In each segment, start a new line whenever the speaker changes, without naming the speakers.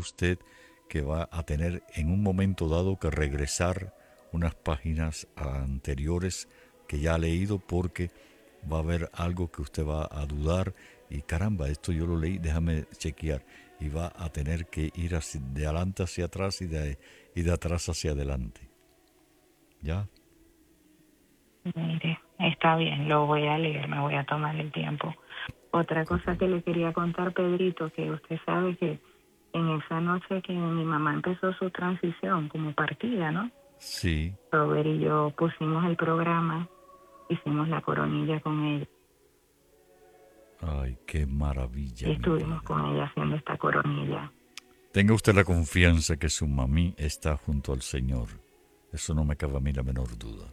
usted que va a tener en un momento dado que regresar unas páginas anteriores que ya ha leído, porque va a haber algo que usted va a dudar y caramba, esto yo lo leí, déjame chequear, y va a tener que ir de adelante hacia atrás y de atrás hacia adelante. ¿Ya?
Mire, está bien, lo voy a leer, me voy a tomar el tiempo. Otra cosa que le quería contar, Pedrito, que usted sabe que en esa noche que mi mamá empezó su transición como partida, ¿no?
Sí.
Robert y yo pusimos el programa, hicimos la coronilla con ella.
Ay, qué maravilla,
Y
mi
estuvimos
vida.
con ella haciendo esta coronilla.
Tenga usted la confianza que su mamí está junto al Señor. Eso no me cabe a mí la menor duda.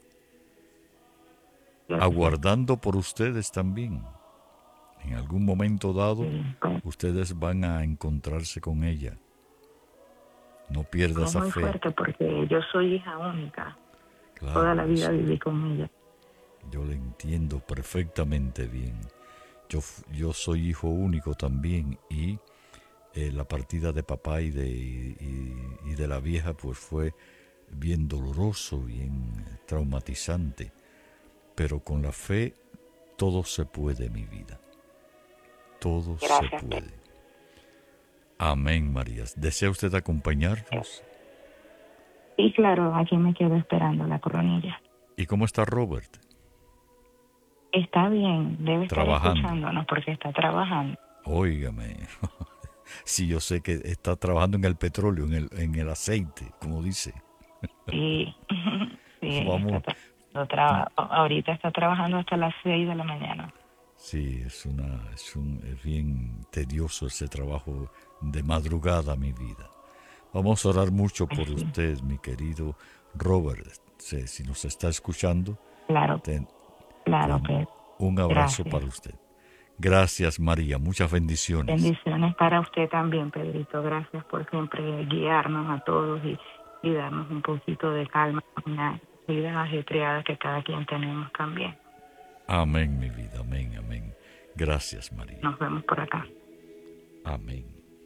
Aguardando por ustedes también. En algún momento dado,
Sí, pues,
ustedes van a encontrarse con ella. No pierda
es
esa
muy
fe.
fuerte porque yo soy hija única. Toda
Claro,
la vida viví con ella.
yo le entiendo perfectamente bien. Yo soy hijo único también y la partida de papá y de la vieja pues fue bien doloroso, bien traumatizante. Pero con la fe todo se puede, mi vida. Todo se
Gracias, Pedro.
puede. Amén, Marías. ¿Desea usted acompañarnos?
Y claro, aquí me quedo esperando la coronilla.
¿Y cómo está Robert?
Está bien, debe estar
Trabajando.
escuchándonos porque está trabajando.
Óigame. Sí, yo sé que está trabajando en el petróleo, en el aceite, como dice.
Sí, sí,
Vamos.
ahorita está trabajando hasta las 6 de la mañana.
Sí, es bien tedioso ese trabajo de madrugada, mi vida. Vamos a orar mucho
Pues
por
sí,
usted, mi querido Robert. Si nos está escuchando,
claro,
ten,
claro,
ten
Pedro.
un abrazo
Gracias.
para usted. Gracias, María. Muchas bendiciones.
Bendiciones para usted también, Pedrito. Gracias por siempre guiarnos a todos y darnos un poquito de calma en la vida ajetreada que cada quien tenemos también.
Amén, mi vida. Amén, amén. Gracias, María.
Nos vemos por acá.
Amén.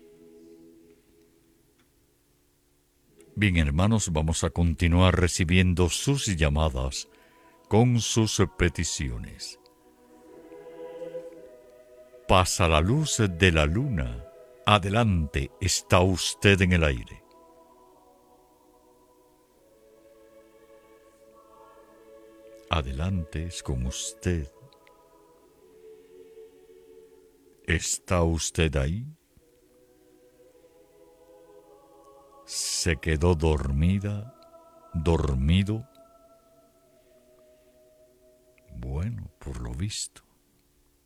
Bien, hermanos, vamos a continuar recibiendo sus llamadas con sus peticiones. Pasa la luz de la luna. Adelante, está usted en el aire. Adelante, es con usted. ¿Está usted ahí? ¿Se quedó dormida? ¿Dormido? Bueno, por lo visto.